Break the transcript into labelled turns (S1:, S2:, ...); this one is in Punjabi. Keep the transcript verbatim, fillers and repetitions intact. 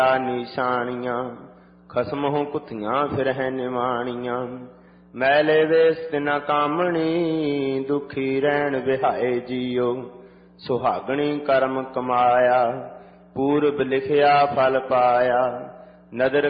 S1: ਨਿਸ਼ਾਨੀਆਂ ਖਸਮਹੁ ਕੁੱਥੀਆਂ ਫਿਰਹਿ ਨਿਮਾਣੀਆਂ। ਮੈਲੇ ਵੇਸ ਤਿਨਾ ਕਾਮਣੀ ਦੁਖੀ ਰਹਿਣ ਵਿਹਾਏ ਜੀਓ। ਸੁਹਾਗਣੀ ਕਰਮ ਕਮਾਇਆ ਪੂਰਬ ਲਿਖਿਆ ਫਲ ਪਾਇਆ। ਨਦਰ